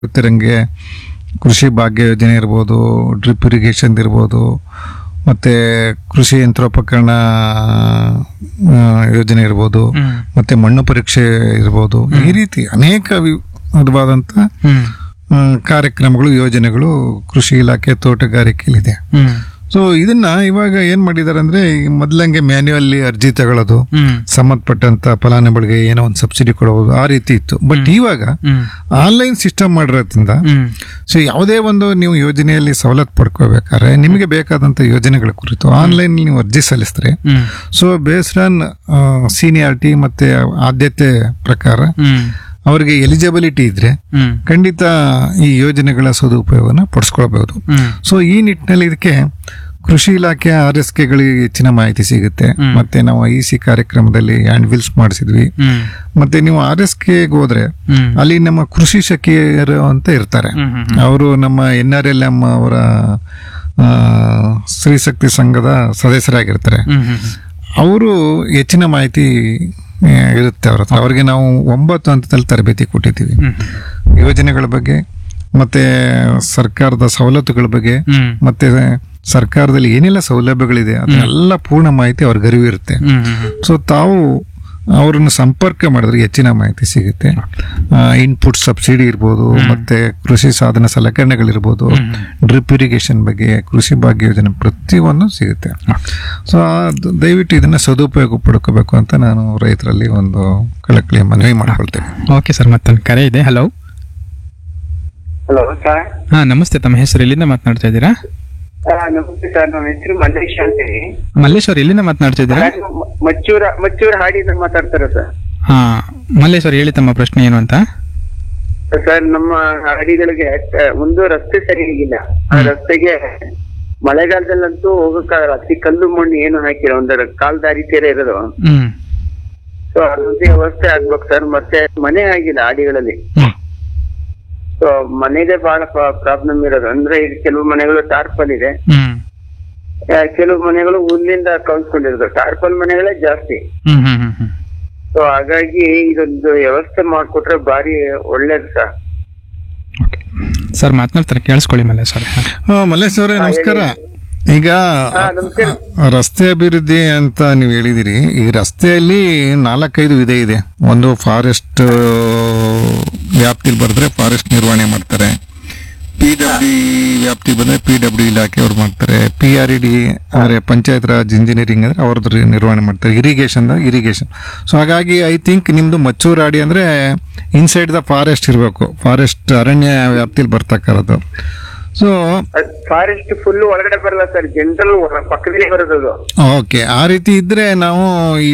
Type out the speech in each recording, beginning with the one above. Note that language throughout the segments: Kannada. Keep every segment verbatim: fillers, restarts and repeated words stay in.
ಗೊತ್ತಿರಂಗೆ ಕೃಷಿ ಭಾಗ್ಯ ಯೋಜನೆ ಇರ್ಬೋದು, ಡ್ರಿಪ್ ಇರಿಗೇಷನ್ ಇರ್ಬೋದು, ಮತ್ತೆ ಕೃಷಿ ಯಂತ್ರೋಪಕರಣ ಆ, ಯೋಜನೆ ಇರ್ಬೋದು, ಹ್ಮ್. ಮತ್ತೆ ಮಣ್ಣು ಪರೀಕ್ಷೆ ಇರ್ಬೋದು. ಈ ರೀತಿ ಅನೇಕ ವಿಧವಾದಂತ ಹ್ಮ್ ಆ, ಕಾರ್ಯಕ್ರಮಗಳು, ಯೋಜನೆಗಳು ಕೃಷಿ ಇಲಾಖೆ ತೋಟಗಾರಿಕೆಯಲ್ಲಿದೆ. ಹ್ಮ್ ಸೊ ಇದನ್ನ ಇವಾಗ ಏನ್ ಮಾಡಿದಾರೆ ಅಂದ್ರೆ, ಈ ಮೊದ್ಲಂಗೆ ಮ್ಯಾನ್ಯುವಲ್ಲಿ ಅರ್ಜಿ ತಗೊಳ್ಳೋದು, ಹ್ಮ್ ಸಂಬಂಧಪಟ್ಟಂತ ಫಲಾನುಭವಿಗಳಿಗೆ ಏನೋ ಒಂದು ಸಬ್ಸಿಡಿ ಕೊಡಬಹುದು, ಆ ರೀತಿ ಇತ್ತು. ಬಟ್ ಇವಾಗ ಹ್ಮ್ ಆನ್ಲೈನ್ ಸಿಸ್ಟಮ್ ಮಾಡಿರೋದ್ರಿಂದ ಹ್ಮ್ ಸೊ ಯಾವುದೇ ಒಂದು ನೀವು ಯೋಜನೆಯಲ್ಲಿ ಸವಲತ್ತು ಪಡ್ಕೋಬೇಕಾದ್ರೆ ನಿಮಗೆ ಬೇಕಾದಂತ ಯೋಜನೆಗಳ ಕುರಿತು ಆನ್ಲೈನ್ ನೀವು ಅರ್ಜಿ ಸಲ್ಲಿಸಿದ್ರೆ, ಹ್ಮ್ ಸೊ ಬೇಸ್ಡ್ ಆನ್ ಸೀನಿಯಾರಿಟಿ ಮತ್ತೆ ಆದ್ಯತೆ ಪ್ರಕಾರ ಹ್ಮ್ ಅವರಿಗೆ ಎಲಿಜಿಬಿಲಿಟಿ ಇದ್ರೆ ಹ್ಮ್ ಖಂಡಿತ ಈ ಯೋಜನೆಗಳ ಸದುಪಯೋಗನ ಪಡಿಸ್ಕೊಳ್ಬಹುದು. ಹ್ಮ್ ಸೊ ಈ ನಿಟ್ಟಿನಲ್ಲಿ ಇದಕ್ಕೆ ಕೃಷಿ ಇಲಾಖೆ ಆರ್ ಎಸ್ ಕೆಗಳಿಗೆ ಹೆಚ್ಚಿನ ಮಾಹಿತಿ ಸಿಗುತ್ತೆ. ಹ್ಮ್. ಮತ್ತೆ ನಾವು ಇ ಸಿ ಕಾರ್ಯಕ್ರಮದಲ್ಲಿ ಹ್ಯಾಂಡ್ ವಿಲ್ಸ್ ಮಾಡಿಸಿದ್ವಿ. ಹ್ಮ್ ಮತ್ತೆ ನೀವು ಆರ್ ಎಸ್ ಕೆಗೆ ಹೋದ್ರೆ ಹ್ಮ್ ಅಲ್ಲಿ ನಮ್ಮ ಕೃಷಿ ಸಖಿಯರು ಅಂತ ಇರ್ತಾರೆ. ಹ್ಮ್ ಹ್ಮ್ ಅವರು ನಮ್ಮ ಎನ್ ಆರ್ ಎಲ್ ಎಂ ಅವರ ಆ, ಸ್ತ್ರೀಶಕ್ತಿ ಸಂಘದ ಸದಸ್ಯರಾಗಿರ್ತಾರೆ. ಹ್ಮ್ ಹ್ಮ್ ಅವರು ಹೆಚ್ಚಿನ ಮಾಹಿತಿ ಆ, ಇರುತ್ತೆ ಅವ್ರ ಹತ್ರ. ಅವರಿಗೆ ನಾವು ಒಂಬತ್ತು ಹಂತದಲ್ಲಿ ತರಬೇತಿ ಕೊಟ್ಟಿದ್ದೀವಿ. ಹ್ಮ್ ಯೋಜನೆಗಳ ಬಗ್ಗೆ, ಮತ್ತೆ ಸರ್ಕಾರದ ಸವಲತ್ತುಗಳ ಬಗ್ಗೆ, ಹ್ಮ್ ಮತ್ತೆ ಸರ್ಕಾರದಲ್ಲಿ ಏನೆಲ್ಲ ಸೌಲಭ್ಯಗಳಿದೆ ಅದನ್ನೆಲ್ಲ ಪೂರ್ಣ ಮಾಹಿತಿ ಅವ್ರಿಗೆ ಅರಿವಿರುತ್ತೆ. ಹ್ಮ್ ಹ್ಮ್ ಸೊ ತಾವು ಅವರನ್ನು ಸಂಪರ್ಕ ಮಾಡಿದ್ರೆ ಹೆಚ್ಚಿನ ಮಾಹಿತಿ ಸಿಗುತ್ತೆ. ಇನ್ಪುಟ್ ಸಬ್ಸಿಡಿ ಇರ್ಬೋದು, ಮತ್ತೆ ಕೃಷಿ ಸಾಧನ ಸಲಕರಣೆಗಳಿರ್ಬೋದು, ಡ್ರಿಪ್ ಇರಿಗೇಷನ್ ಬಗ್ಗೆ, ಕೃಷಿ ಭಾಗ್ಯ ಯೋಜನೆ ಪ್ರತಿಯೊಂದು ಸಿಗುತ್ತೆ. ಸೊ ದಯವಿಟ್ಟು ಇದನ್ನ ಸದುಪಯೋಗ ಪಡ್ಕೋಬೇಕು ಅಂತ ನಾನು ರೈತರಲ್ಲಿ ಒಂದು ಕಳಕಳಿಯ ಮನವಿ ಮಾಡ್ಕೊಳ್ತೇನೆ. ಓಕೆ ಸರ್, ಮತ್ತೊಂದು ಕರೆ ಇದೆ. ಹಲೋ. Hello sir. ಹಾ ನಮಸ್ತೆ, ತಮ್ಮ ಹೆಸರು ಎಲ್ಲಿಂದ ಮಾತನಾಡ್ತಾ ಇದ್ದೀರಾ? ಆ, ನಮಸ್ತೆ ಸರ್, ನನ್ನ ಹೆಸರು ಮಲ್ಲೇಶ್ ಅಂತೇಳಿ. ಮಲ್ಲೇಶ್ ಅವ್ರು ಎಲ್ಲಿಂದ ಮಾತನಾಡ್ತಾ ಇದ್ದೀರಾ? ನಾನು ಮ- ಮಚ್ಚೂರ ಮಚ್ಚೂರ ಹಾಡಿಯಿಂದ ಮಾತಾಡ್ತಾರೆ ಸರ್. ಹಾ ಮಲ್ಲೇಶ್ ಅವ್ರು ಹೇಳಿ, ತಮ್ಮ ಪ್ರಶ್ನೆ ಏನು ಅಂತ. ಸರ್, ನಮ್ಮ ಹಳ್ಳಿಗಳಿಗೆ ಆ, ಒಂದು ರಸ್ತೆ ಸರಿಯಾಗಿಲ್ಲ. ಆ ರಸ್ತೆಗೆ ಮಳೆಗಾಲದಲ್ಲಂತೂ ಹೋಗಕ್ಕಾಗಲ್ಲ. ಅತಿ ಕಲ್ಲು ಮಣ್ಣು ಏನು ಹಾಕಿಲ್ಲ, ಒಂದು ಕಾಲ್ ದಾರಿ ತೀರ ಇರೋದು. ಹ್ಮ್ ಸೊ ಅದಂತೆ ವ್ಯವಸ್ಥೆ ಆಗ್ಬೇಕು ಸರ್. ಮತ್ತೆ ಮನೆ ಆಗಿಲ್ಲ ಹಾಡಿಗಳಲ್ಲಿ. ಹ್ಮ್ ಸೊ ಮನೆಗೆ ಬಹಳ ಪ್ರಾಬ್ಲಮ್ ಇರೋದು. ಅಂದ್ರೆ ಈಗ ಕೆಲವು ಮನೆಗಳು ಟಾರ್ಪಲ್ ಇದೆ, ಹ್ಮ್ ಆ, ಕೆಲವು ಮನೆಗಳು ಹುಲ್ಲಿಂದ ಕೌಲ್ಸ್ಕೊಂಡಿರೋದು. ಟಾರ್ಪಲ್ ಮನೆಗಳೇ ಜಾಸ್ತಿ. ಹ್ಮ್ ಹ್ಮ್ ಹ್ಮ್ ಹ್ಮ್ ಸೊ ಹಾಗಾಗಿ ಇದೊಂದು ವ್ಯವಸ್ಥೆ ಮಾಡ್ಕೊಟ್ರೆ ಬಾರಿ ಒಳ್ಳೇದು ಸರ್. ಓಕೆ ಸರ್, ಮಾತನಾಡ್ತಾರೆ, ಕೇಳಿಸ್ಕೊಳ್ಳಿ ಮಲ್ಲೇಶ್ ಅವ್ರೆ. ಹಾ. ಆ, ಮಲ್ಲೇಶ್ ಅವರೇ ನಮಸ್ಕಾರ. ಈಗ ಹಾ, ನಮಸ್ಕಾರ. ರಸ್ತೆ ಅಭಿವೃದ್ಧಿ ಅಂತ ನೀವು ಹೇಳಿದಿರಿ. ಈ ರಸ್ತೆಯಲ್ಲಿ ನಾಲ್ಕೈದು ವಿಧ ಇದೆ. ಒಂದು ಫಾರೆಸ್ಟ್ ವ್ಯಾಪ್ತಿಲಿ ಬರೆದ್ರೆ ಫಾರೆಸ್ಟ್ ನಿರ್ವಹಣೆ ಮಾಡ್ತಾರೆ, ಪಿ ಡಬ್ಲ್ಯೂ ವ್ಯಾಪ್ತಿ ಬಂದ್ರೆ ಪಿ ಡಬ್ಲ್ಯೂ ಇಲಾಖೆ ಅವ್ರು ಮಾಡ್ತಾರೆ, ಪಿ ಆರ್ ಇ ಡಿ ಅಂದ್ರೆ ಪಂಚಾಯತ್ ರಾಜ್ ಇಂಜಿನಿಯರಿಂಗ್ ಅಂದ್ರೆ ಅವ್ರದ್ದು ನಿರ್ವಹಣೆ ಮಾಡ್ತಾರೆ, ಇರಿಗೇಷನ್ ಇರಿಗೇಷನ್. ಸೊ ಹಾಗಾಗಿ ಐ ಥಿಂಕ್ ನಿಮ್ದು ಮಚ್ಚೂರಾಡಿ ಅಂದ್ರೆ ಇನ್ಸೈಡ್ ದ ಫಾರೆಸ್ಟ್ ಇರಬೇಕು, ಫಾರೆಸ್ಟ್ ಅರಣ್ಯ ವ್ಯಾಪ್ತಿಲಿ ಬರ್ತಕ್ಕಂಥದ್ದು. ಸೊ ಫಾರೆಸ್ಟ್ ಫುಲ್ ಒಳಗಡೆ ಬರಲ್ಲ ಸರ್, ಜನರಲ್ ಪಕ್ಕದಲ್ಲಿ ಬರೋದು. ಓಕೆ, ಆ ರೀತಿ ಇದ್ರೆ ನಾವು ಈ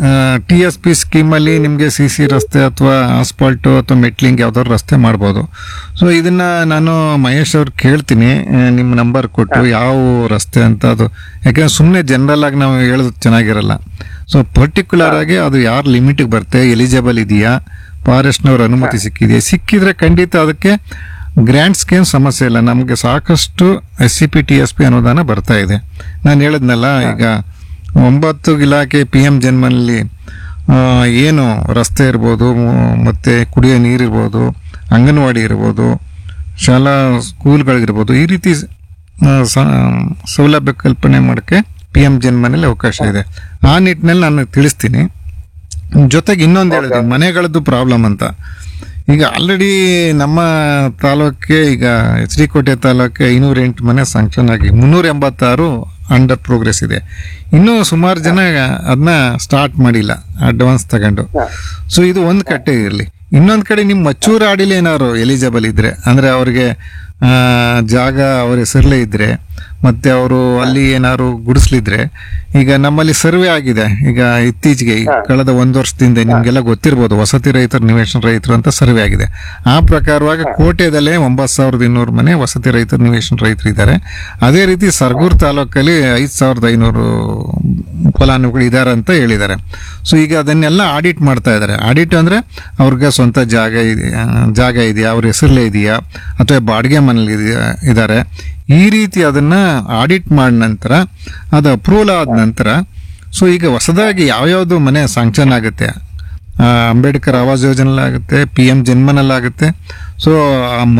ಟಿ ಎಸ್ ಪಿ ಸ್ಕೀಮ್ ಅಲ್ಲಿ ನಿಮ್ಗೆ ಸಿ ಸಿ ರಸ್ತೆ ಅಥವಾ ಆಸ್ಫಾಲ್ಟ್ ಅಥವಾ ಮೆಟ್ಲಿಂಗ್ ಯಾವ್ದಾದ್ರು ರಸ್ತೆ ಮಾಡ್ಬೋದು. ಸೊ ಇದನ್ನ ನಾನು ಮಹೇಶ್ ಅವ್ರು ಕೇಳ್ತೀನಿ, ಆ, ನಿಮ್ಮ ನಂಬರ್ ಕೊಟ್ಟು ಯಾವ ರಸ್ತೆ ಅಂತ. ಅದು ಯಾಕಂದ್ರೆ ಸುಮ್ಮನೆ ಜನರಲ್ ಆಗಿ ನಾವು ಹೇಳೋದು ಚೆನ್ನಾಗಿರಲ್ಲ. ಸೊ ಪರ್ಟಿಕ್ಯುಲರ್ ಆಗಿ ಅದು ಯಾರು ಲಿಮಿಟ್ಗೆ ಬರುತ್ತೆ, ಎಲಿಜಿಬಲ್ ಇದೆಯಾ, ಫಾರೆಸ್ಟ್ನವ್ರ ಅನುಮತಿ ಸಿಕ್ಕಿದೆಯಾ, ಸಿಕ್ಕಿದ್ರೆ ಖಂಡಿತ ಅದಕ್ಕೆ ಗ್ರ್ಯಾಂಟ್ಸ್ಗೆ ಏನು ಸಮಸ್ಯೆ ಇಲ್ಲ. ನಮಗೆ ಸಾಕಷ್ಟು S C P T S P ಅನುದಾನ ಬರ್ತಾ ಇದೆ. ನಾನು ಹೇಳಿದ್ನಲ್ಲ, ಈಗ ಒಂಬತ್ತು ಇಲಾಖೆ ಪಿ ಎಂ ಜನ್ಮನಲ್ಲಿ ಆ, ಏನು ರಸ್ತೆ ಇರ್ಬೋದು, ಮ- ಮತ್ತೆ ಕುಡಿಯೋ ನೀರಿರ್ಬೋದು, ಅಂಗನವಾಡಿ ಇರ್ಬೋದು, ಶಾಲಾ ಸ್ಕೂಲ್ಗಳಿರ್ಬೋದು, ಈ ರೀತಿ ಆ, ಸ- ಸೌಲಭ್ಯ ಕಲ್ಪನೆ ಮಾಡೋಕ್ಕೆ ಪಿ ಎಂ ಜನ್ಮನಲ್ಲಿ ಅವಕಾಶ ಇದೆ. ಆ ನಿಟ್ಟಿನಲ್ಲಿ ನಾನು ತಿಳಿಸ್ತೀನಿ. ಜೊತೆಗೆ ಇನ್ನೊಂದು ಹೇಳಿದೆ, ಮನೆಗಳದ್ದು ಪ್ರಾಬ್ಲಮ್ ಅಂತ. ಈಗ ಆಲ್ರೆಡಿ ನಮ್ಮ ತಾಲೂಕಿಗೆ, ಈಗ ಎಚ್ ಡಿ ಕೋಟೆ ತಾಲೂಕಿಗೆ ಐನೂರ ಎಂಟು ಮನೆ ಸ್ಯಾಂಕ್ಷನ್ ಆಗಿ ಮುನ್ನೂರ ಎಂಬತ್ತಾರು ಅಂಡರ್ ಪ್ರೋಗ್ರೆಸ್ ಇದೆ. ಇನ್ನೂ ಸುಮಾರು ಜನ ಅದನ್ನ ಸ್ಟಾರ್ಟ್ ಮಾಡಿಲ್ಲ, ಅಡ್ವಾನ್ಸ್ ತಗೊಂಡು. ಸೊ ಇದು ಒಂದು ಕಟ್ಟೆ ಇರಲಿ. ಇನ್ನೊಂದು ಕಡೆ ನಿಮ್ಮ ಮಚ್ಚೂರ ಆಡಿಲಿ ಏನಾದ್ರು ಎಲಿಜಿಬಲ್ ಇದ್ರೆ, ಅಂದ್ರೆ ಅವ್ರಿಗೆ ಆ, ಜಾಗ ಅವ್ರ ಹೆಸರಲ್ಲೇ ಇದ್ರೆ, ಮತ್ತೆ ಅವರು ಅಲ್ಲಿ ಏನಾದ್ರು ಗುಡಿಸ್ಲಿದ್ರೆ, ಈಗ ನಮ್ಮಲ್ಲಿ ಸರ್ವೆ ಆಗಿದೆ. ಈಗ ಇತ್ತೀಚೆಗೆ ಈ ಕಳೆದ ಒಂದು ವರ್ಷದಿಂದ ನಿಮ್ಗೆಲ್ಲ ಗೊತ್ತಿರ್ಬೋದು, ವಸತಿ ರೈತರು ನಿವೇಶನ ರೈತರು ಅಂತ ಸರ್ವೆ ಆಗಿದೆ. ಆ ಪ್ರಕಾರವಾಗಿ ಕೋಟೆದಲ್ಲೇ ಒಂಬತ್ತು ಸಾವಿರದ ಇನ್ನೂರು ಮನೆ ವಸತಿ ರೈತರು ನಿವೇಶನ ರೈತರು ಇದ್ದಾರೆ. ಅದೇ ರೀತಿ ಸರ್ಗೂರು ತಾಲೂಕಲ್ಲಿ ಐದು ಸಾವಿರದ ಐನೂರು ಫಲಾನುಭವಿಗಳು ಇದ್ದಾರೆ ಅಂತ ಹೇಳಿದ್ದಾರೆ. ಸೊ ಈಗ ಅದನ್ನೆಲ್ಲ ಆಡಿಟ್ ಮಾಡ್ತಾ ಇದ್ದಾರೆ. ಆಡಿಟ್ ಅಂದ್ರೆ ಅವ್ರಿಗೆ ಸ್ವಂತ ಜಾಗ ಇದೆಯಾ, ಜಾಗ ಇದೆಯಾ, ಅವ್ರ ಹೆಸರಲ್ಲೇ ಇದೆಯಾ, ಅಥವಾ ಬಾಡಿಗೆ ಮನೇಲಿ ಇದ್ದಾರೆ, ಈ ರೀತಿ ಅದನ್ನ ಆಡಿಟ್ ಮಾಡಿದ ನಂತರ ಅದು ಅಪ್ರೂವಲ್ ಆದ ನಂತರ, ಸೊ ಈಗ ಹೊಸದಾಗಿ ಯಾವ್ಯಾವ್ದು ಮನೆ ಸ್ಯಾಂಕ್ಷನ್ ಆಗುತ್ತೆ ಆ, Ambedkar Awas ಯೋಜನೆಲಾಗುತ್ತೆ, P M ಜನ್ಮನಲ್ಲಾಗುತ್ತೆ. So